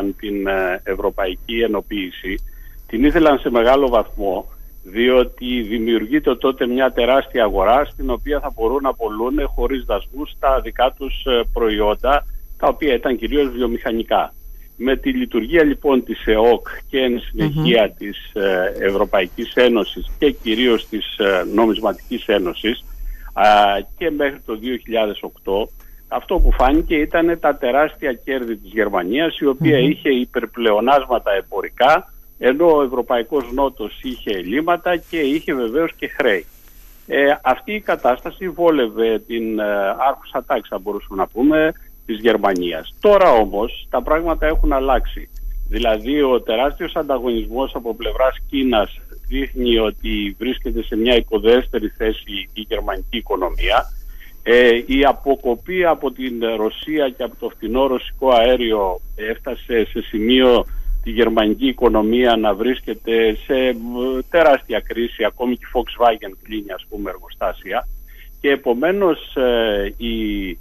ήθελαν την ευρωπαϊκή ενοποίηση, την ήθελαν σε μεγάλο βαθμό, διότι δημιουργείται τότε μια τεράστια αγορά στην οποία θα μπορούν να πωλούν χωρίς δασμούς τα δικά τους προϊόντα, τα οποία ήταν κυρίως βιομηχανικά. Με τη λειτουργία λοιπόν της ΕΟΚ και εν συνεχεία της Ευρωπαϊκής Ένωσης και κυρίως της Νομισματικής Ένωσης και μέχρι το 2008, αυτό που φάνηκε ήταν τα τεράστια κέρδη της Γερμανίας, η οποία είχε υπερπλεονάσματα εμπορικά, ενώ ο Ευρωπαϊκός Νότος είχε ελλείμματα και είχε βεβαίως και χρέη. Αυτή η κατάσταση βόλευε την άρχουσα τάξη, θα μπορούσαμε να πούμε, της Γερμανίας. Τώρα όμως τα πράγματα έχουν αλλάξει. Δηλαδή ο τεράστιος ανταγωνισμός από πλευράς Κίνας δείχνει ότι βρίσκεται σε μια υποδέστερη θέση η γερμανική οικονομία. Η αποκοπή από την Ρωσία και από το φθηνό ρωσικό αέριο έφτασε σε σημείο τη γερμανική οικονομία να βρίσκεται σε τεράστια κρίση. Ακόμη και η Volkswagen κλείνει, ας πούμε, εργοστάσια, και επομένως οι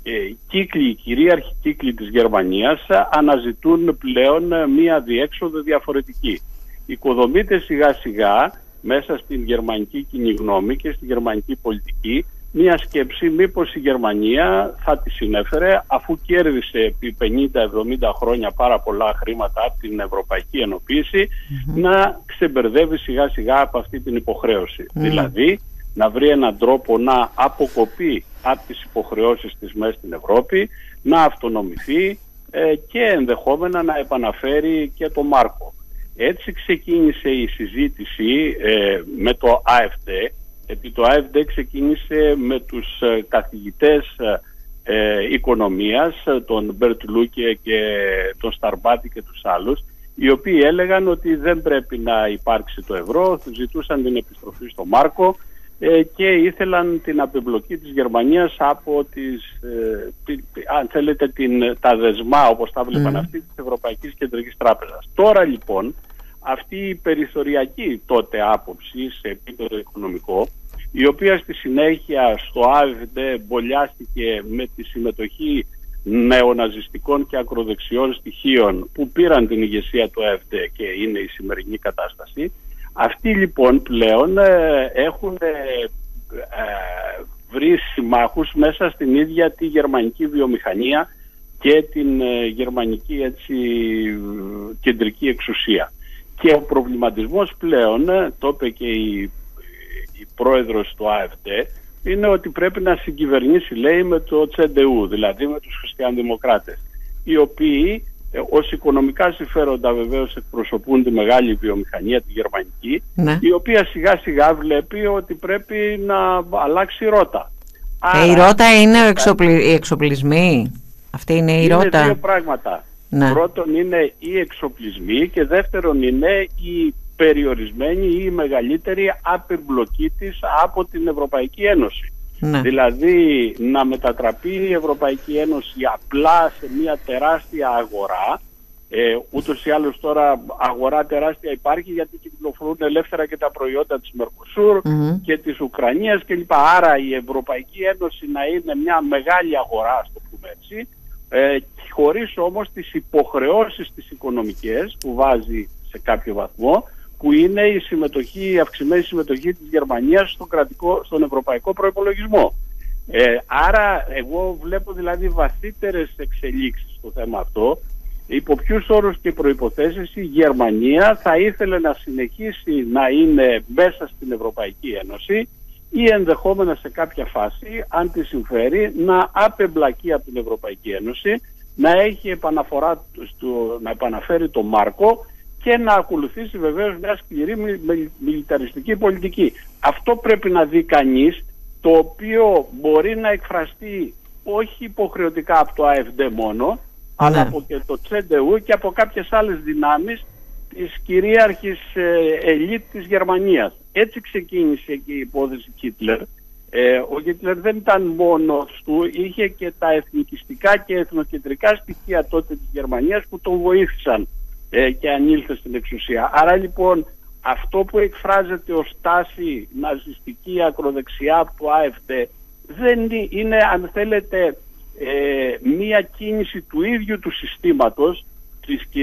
κυρίαρχοι κύκλοι της Γερμανίας αναζητούν πλέον μία διέξοδο διαφορετική. Οικοδομείται σιγά σιγά μέσα στην γερμανική κοινή γνώμη και στη γερμανική πολιτική μία σκέψη μήπως η Γερμανία θα τη συνέφερε, αφού κέρδισε επί 50-70 χρόνια πάρα πολλά χρήματα από την Ευρωπαϊκή Ενοποίηση, να ξεμπερδεύει σιγά σιγά από αυτή την υποχρέωση. Δηλαδή να βρει έναν τρόπο να αποκοπεί από τις υποχρεώσεις της μέσα στην Ευρώπη, να αυτονομηθεί και ενδεχόμενα να επαναφέρει και το μάρκο. Έτσι ξεκίνησε η συζήτηση με το AfD, γιατί το AfD ξεκίνησε με τους καθηγητές οικονομίας, τον Μπερτ Λούκε και τον Σταρμπάτη και τους άλλους, οι οποίοι έλεγαν ότι δεν πρέπει να υπάρξει το ευρώ, ζητούσαν την επιστροφή στο μάρκο και ήθελαν την απεμπλοκή της Γερμανίας από αν θέλετε τα δεσμά, όπως τα βλέπαν αυτοί, της Ευρωπαϊκής Κεντρικής Τράπεζας. Τώρα λοιπόν αυτή η περιθωριακή τότε άποψη σε επίπεδο οικονομικό, η οποία στη συνέχεια στο AfD μπολιάστηκε με τη συμμετοχή νεοναζιστικών και ακροδεξιών στοιχείων που πήραν την ηγεσία του AfD και είναι η σημερινή κατάσταση. Αυτοί λοιπόν πλέον έχουν βρει συμμάχους μέσα στην ίδια τη γερμανική βιομηχανία και την γερμανική κεντρική εξουσία. Και ο προβληματισμός πλέον, το είπε και η πρόεδρος του AfD, είναι ότι πρέπει να συγκυβερνήσει, λέει, με το CDU, δηλαδή με τους χριστιανοδημοκράτες, οι οποίοι ως οικονομικά συμφέροντα βεβαίως εκπροσωπούν τη μεγάλη βιομηχανία, τη γερμανική, η οποία σιγά σιγά βλέπει ότι πρέπει να αλλάξει ρότα. Η ρότα είναι οι εξοπλισμοί. Αυτή είναι η ρότα. Είναι δύο πράγματα. Πρώτον είναι οι εξοπλισμοί και δεύτερον είναι η περιορισμένη ή η μεγαλύτερη απεμπλοκή της από την Ευρωπαϊκή Ένωση. Δηλαδή να μετατραπεί η Ευρωπαϊκή Ένωση απλά σε μια τεράστια αγορά. Ούτως ή άλλως τώρα αγορά τεράστια υπάρχει, γιατί κυκλοφορούν ελεύθερα και τα προϊόντα της Μερκοσούρ και της Ουκρανίας κλπ. Άρα η Ευρωπαϊκή Ένωση να είναι μια μεγάλη αγορά, ας το πούμε έτσι, χωρίς όμως τις υποχρεώσεις τις οικονομικές που βάζει σε κάποιο βαθμό, που είναι η αυξημένη συμμετοχή της Γερμανίας στον ευρωπαϊκό προϋπολογισμό. Άρα εγώ βλέπω δηλαδή βαθύτερες εξελίξεις στο θέμα αυτό. Υπό ποιους όρους και προϋποθέσεις η Γερμανία θα ήθελε να συνεχίσει να είναι μέσα στην Ευρωπαϊκή Ένωση ή ενδεχόμενα σε κάποια φάση, αν τη συμφέρει, να απεμπλακεί από την Ευρωπαϊκή Ένωση, να έχει να επαναφέρει το μάρκο και να ακολουθήσει βεβαίως μια σκληρή μιλιταριστική πολιτική. Αυτό πρέπει να δει κανείς, το οποίο μπορεί να εκφραστεί όχι υποχρεωτικά από το AfD μόνο, αλλά από και το CDU και από κάποιες άλλες δυνάμεις της κυρίαρχης ελίτ της Γερμανίας. Έτσι ξεκίνησε και η υπόθεση Χίτλερ. Ο Χίτλερ δεν ήταν μόνος του, είχε και τα εθνικιστικά και εθνοκεντρικά στοιχεία τότε της Γερμανίας που τον βοήθησαν και ανήλθε στην εξουσία. Άρα λοιπόν αυτό που εκφράζεται ως τάση ναζιστική ακροδεξιά από το AfD δεν είναι, αν θέλετε, μία κίνηση του ίδιου του συστήματος της